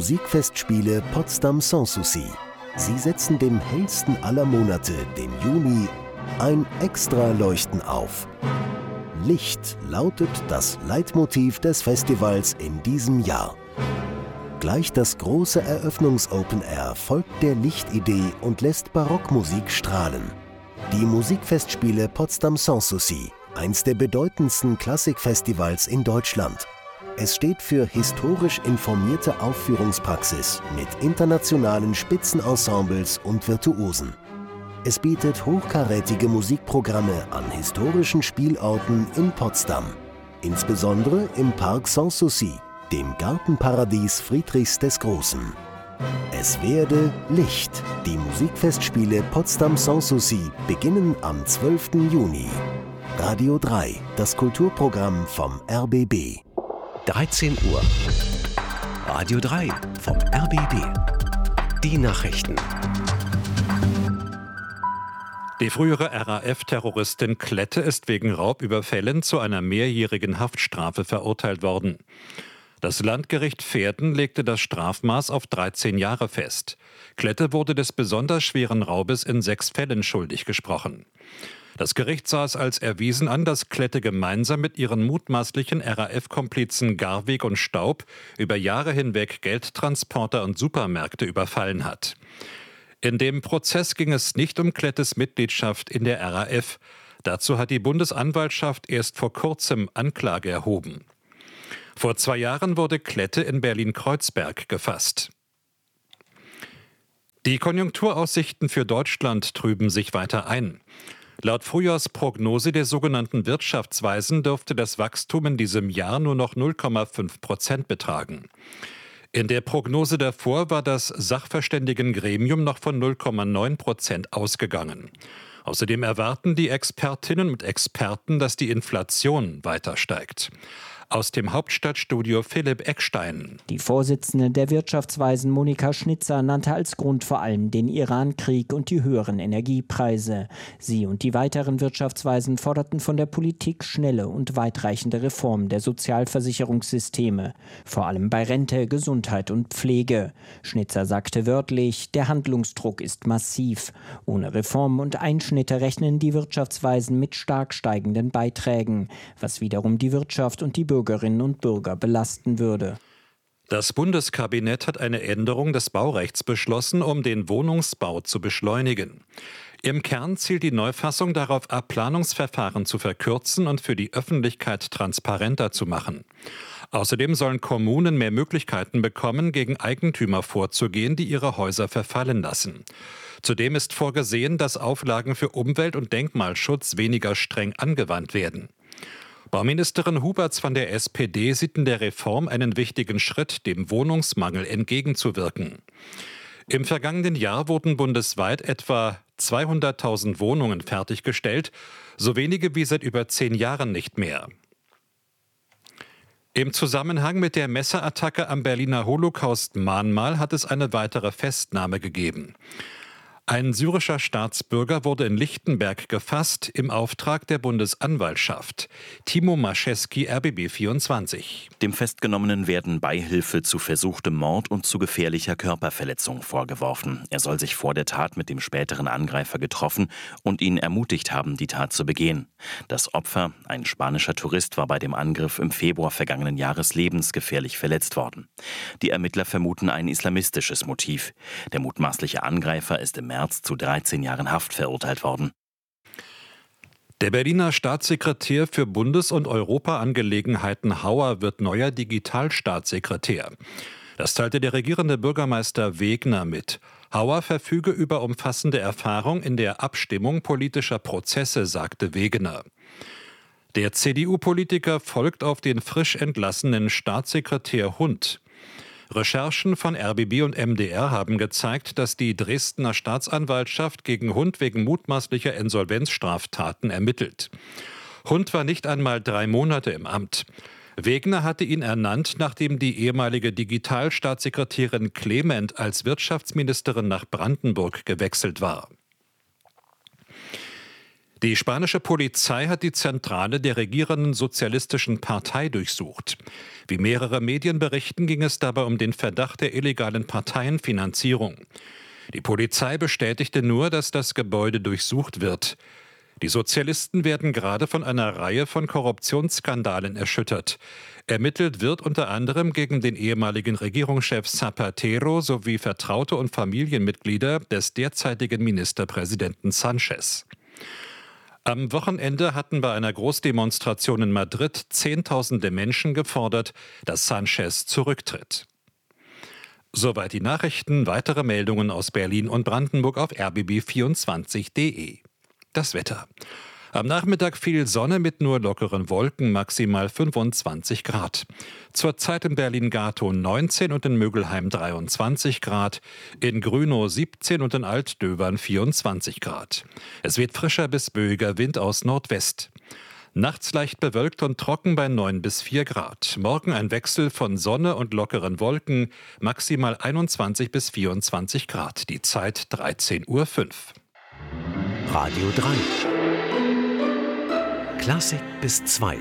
Musikfestspiele Potsdam Sans Souci. Sie setzen dem hellsten aller Monate, dem Juni, ein Extra-Leuchten auf. Licht lautet das Leitmotiv des Festivals in diesem Jahr. Gleich das große Eröffnungs-Open-Air folgt der Lichtidee und lässt Barockmusik strahlen. Die Musikfestspiele Potsdam Sans Souci, eins der bedeutendsten Klassikfestivals in Deutschland. Es steht für historisch informierte Aufführungspraxis mit internationalen Spitzenensembles und Virtuosen. Es bietet hochkarätige Musikprogramme an historischen Spielorten in Potsdam, insbesondere im Park Sans Souci, dem Gartenparadies Friedrichs des Großen. Es werde Licht. Die Musikfestspiele Potsdam Sans Souci beginnen am 12. Juni. Radio 3, das Kulturprogramm vom RBB. 13 Uhr. Radio 3 vom RBB. Die Nachrichten. Die frühere RAF-Terroristin Klette ist wegen Raubüberfällen zu einer mehrjährigen Haftstrafe verurteilt worden. Das Landgericht Verden legte das Strafmaß auf 13 Jahre fest. Klette wurde des besonders schweren Raubes in 6 Fällen schuldig gesprochen. Das Gericht sah es als erwiesen an, dass Klette gemeinsam mit ihren mutmaßlichen RAF-Komplizen Garweg und Staub über Jahre hinweg Geldtransporter und Supermärkte überfallen hat. In dem Prozess ging es nicht um Klettes Mitgliedschaft in der RAF. Dazu hat die Bundesanwaltschaft erst vor kurzem Anklage erhoben. Vor 2 Jahren wurde Klette in Berlin-Kreuzberg gefasst. Die Konjunkturaussichten für Deutschland trüben sich weiter ein. Laut Frühjahrsprognose der sogenannten Wirtschaftsweisen dürfte das Wachstum in diesem Jahr nur noch 0,5% betragen. In der Prognose davor war das Sachverständigengremium noch von 0,9% ausgegangen. Außerdem erwarten die Expertinnen und Experten, dass die Inflation weiter steigt. Aus dem Hauptstadtstudio Philipp Eckstein. Die Vorsitzende der Wirtschaftsweisen Monika Schnitzer nannte als Grund vor allem den Iran-Krieg und die höheren Energiepreise. Sie und die weiteren Wirtschaftsweisen forderten von der Politik schnelle und weitreichende Reformen der Sozialversicherungssysteme, vor allem bei Rente, Gesundheit und Pflege. Schnitzer sagte wörtlich, der Handlungsdruck ist massiv. Ohne Reformen und Einschnitte rechnen die Wirtschaftsweisen mit stark steigenden Beiträgen, was wiederum die Wirtschaft und die Bürgerinnen und Bürger belasten würde. Das Bundeskabinett hat eine Änderung des Baurechts beschlossen, um den Wohnungsbau zu beschleunigen. Im Kern zielt die Neufassung darauf ab, Planungsverfahren zu verkürzen und für die Öffentlichkeit transparenter zu machen. Außerdem sollen Kommunen mehr Möglichkeiten bekommen, gegen Eigentümer vorzugehen, die ihre Häuser verfallen lassen. Zudem ist vorgesehen, dass Auflagen für Umwelt- und Denkmalschutz weniger streng angewandt werden. Bauministerin Huberts von der SPD sieht in der Reform einen wichtigen Schritt, dem Wohnungsmangel entgegenzuwirken. Im vergangenen Jahr wurden bundesweit etwa 200.000 Wohnungen fertiggestellt, so wenige wie seit über 10 Jahren nicht mehr. Im Zusammenhang mit der Messerattacke am Berliner Holocaust-Mahnmal hat es eine weitere Festnahme gegeben. Ein syrischer Staatsbürger wurde in Lichtenberg gefasst im Auftrag der Bundesanwaltschaft. Timo Mascheski, RBB 24. Dem Festgenommenen werden Beihilfe zu versuchtem Mord und zu gefährlicher Körperverletzung vorgeworfen. Er soll sich vor der Tat mit dem späteren Angreifer getroffen und ihn ermutigt haben, die Tat zu begehen. Das Opfer, ein spanischer Tourist, war bei dem Angriff im Februar vergangenen Jahres lebensgefährlich verletzt worden. Die Ermittler vermuten ein islamistisches Motiv. Der mutmaßliche Angreifer ist im März zu 13 Jahren Haft verurteilt worden. Der Berliner Staatssekretär für Bundes- und Europaangelegenheiten Hauer wird neuer Digitalstaatssekretär. Das teilte der regierende Bürgermeister Wegner mit. Hauer verfüge über umfassende Erfahrung in der Abstimmung politischer Prozesse, sagte Wegner. Der CDU-Politiker folgt auf den frisch entlassenen Staatssekretär Hund. Recherchen von RBB und MDR haben gezeigt, dass die Dresdner Staatsanwaltschaft gegen Hund wegen mutmaßlicher Insolvenzstraftaten ermittelt. Hund war nicht einmal 3 Monate im Amt. Wegner hatte ihn ernannt, nachdem die ehemalige Digitalstaatssekretärin Clement als Wirtschaftsministerin nach Brandenburg gewechselt war. Die spanische Polizei hat die Zentrale der regierenden Sozialistischen Partei durchsucht. Wie mehrere Medien berichten, ging es dabei um den Verdacht der illegalen Parteienfinanzierung. Die Polizei bestätigte nur, dass das Gebäude durchsucht wird. Die Sozialisten werden gerade von einer Reihe von Korruptionsskandalen erschüttert. Ermittelt wird unter anderem gegen den ehemaligen Regierungschef Zapatero sowie Vertraute und Familienmitglieder des derzeitigen Ministerpräsidenten Sanchez. Am Wochenende hatten bei einer Großdemonstration in Madrid Zehntausende Menschen gefordert, dass Sanchez zurücktritt. Soweit die Nachrichten. Weitere Meldungen aus Berlin und Brandenburg auf rbb24.de. Das Wetter. Am Nachmittag viel Sonne mit nur lockeren Wolken, maximal 25 Grad. Zurzeit in Berlin-Gatow 19 und in Mögelheim 23 Grad, in Grünow 17 und in Altdövern 24 Grad. Es weht frischer bis böiger Wind aus Nordwest. Nachts leicht bewölkt und trocken bei 9 bis 4 Grad. Morgen ein Wechsel von Sonne und lockeren Wolken, maximal 21 bis 24 Grad. Die Zeit 13:05 Uhr. Radio 3. Klassik bis 2.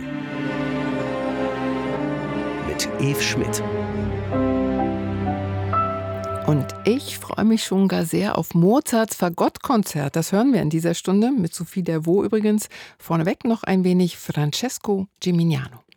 Mit Eve Schmidt. Und ich freue mich schon gar sehr auf Mozarts Fagottkonzert. Das hören wir in dieser Stunde mit Sophie Dervaux übrigens. Vorneweg noch ein wenig Francesco Gimignano.